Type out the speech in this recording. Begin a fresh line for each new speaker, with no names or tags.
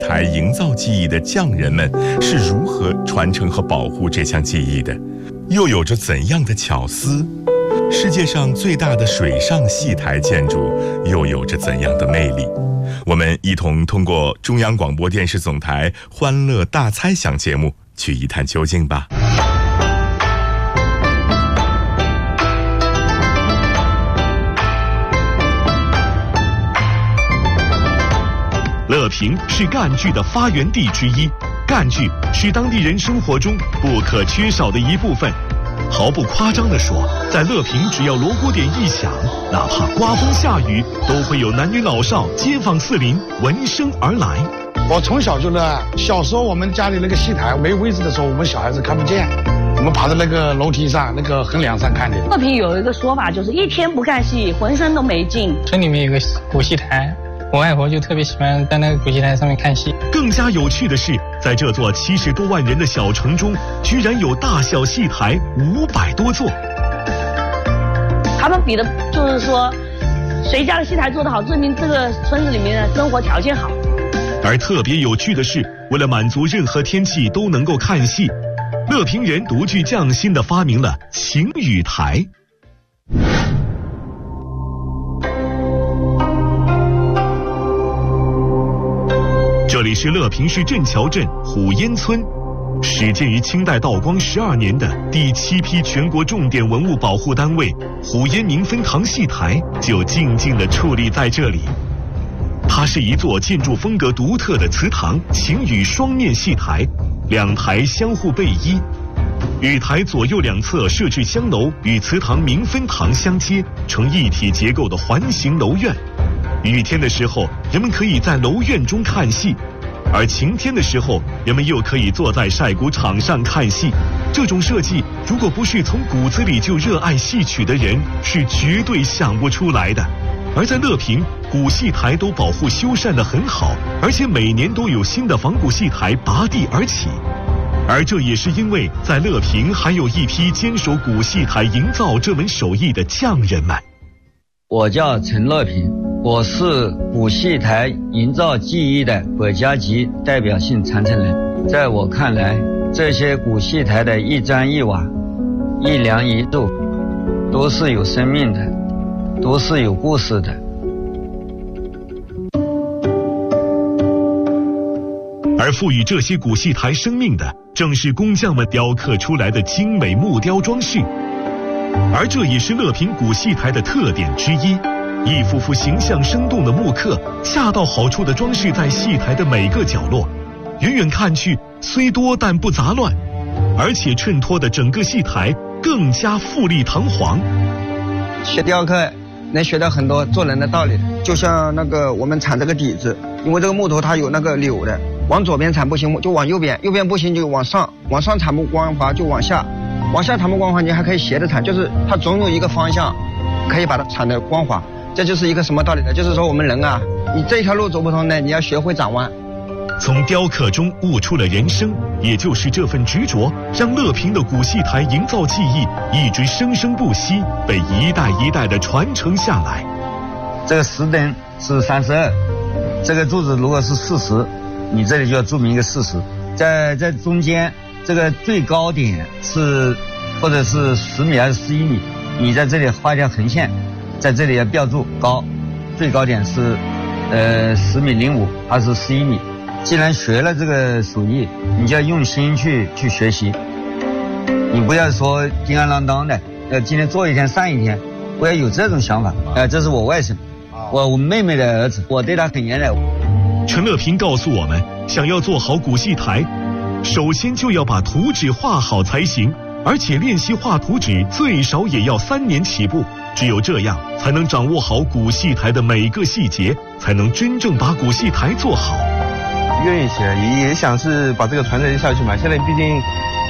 台营造技艺的匠人们是如何传承和保护这项技艺的？又有着怎样的巧思？世界上最大的水上戏台建筑又有着怎样的魅力？我们一同通过中央广播电视总台欢乐大猜想节目去一探究竟吧。
乐平是赣剧的发源地之一，赣剧是当地人生活中不可缺少的一部分。毫不夸张地说，在乐平只要锣鼓点一响，哪怕刮风下雨，都会有男女老少、街坊四邻闻声而来。
我从小就那，小时候我们家里那个戏台没位置的时候，我们小孩子看不见，我们爬在那个楼梯上、那个横梁上看的。
乐平有一个说法，就是一天不看戏，浑身都没劲。
村里面有个古戏台，我外婆就特别喜欢在那个古戏台上面看戏。
更加有趣的是，在这座70多万人的小城中，居然有大小戏台500多座。
他们比的就是说，谁家的戏台做得好，证明这个村子里面的生活条件好。
而特别有趣的是，为了满足任何天气都能够看戏，乐平人独具匠心地发明了晴雨台。这里是乐平市镇桥镇虎烟村，始建于清代道光12年的第7批全国重点文物保护单位虎烟民芬堂戏台就静静地矗立在这里。它是一座建筑风格独特的祠堂晴雨双面戏台，2台相互背依，雨台左右两侧设置香楼，与祠堂民芬堂相接，成一体结构的环形楼院。雨天的时候，人们可以在楼院中看戏，而晴天的时候，人们又可以坐在晒谷场上看戏。这种设计，如果不是从骨子里就热爱戏曲的人，是绝对想不出来的。而在乐平，古戏台都保护修缮得很好，而且每年都有新的仿古戏台拔地而起。而这也是因为在乐平还有一批坚守古戏台营造这门手艺的匠人们。
我叫陈乐平，我是古戏台营造技艺的国家级代表性传承人。在我看来，这些古戏台的一砖一瓦、一梁一柱，都是有生命的，都是有故事的。
而赋予这些古戏台生命的，正是工匠们雕刻出来的精美木雕装饰。而这也是乐平古戏台的特点之一，一幅幅形象生动的木刻，恰到好处地装饰在戏台的每个角落，远远看去虽多但不杂乱，而且衬托的整个戏台更加富丽堂皇。
学雕刻能学到很多做人的道理，就像那个我们铲这个底子，因为这个木头它有那个扭的，往左边铲不行就往右边，右边不行就往上，往上铲不光滑就往下，往下铲不光滑你还可以斜着铲，就是它总有一个方向可以把它铲得光滑。这就是一个什么道理呢？就是说我们人啊，你这条路走不通呢，你要学会转弯。
从雕刻中悟出了人生，也就是这份执着，让乐平的古戏台营造技艺一直生生不息，被一代一代的传承下来。
这个石灯是32，这个柱子如果是40，你这里就要注明一个40。在中间这个最高点是或者是10米还是11米，你在这里画一条横线，在这里要标注高，最高点是10米05还是11米。既然学了这个手艺，你就要用心去学习，你不要说叮当啷当的，今天做一天上一天，不要有这种想法。这是我外甥，我妹妹的儿子，我对他很严的。
陈乐平告诉我们，想要做好古戏台，首先就要把图纸画好才行，而且练习画图纸最少也要3年起步。只有这样，才能掌握好古戏台的每个细节，才能真正把古戏台做好。
愿意起来，也想是把这个传承下去嘛。现在毕竟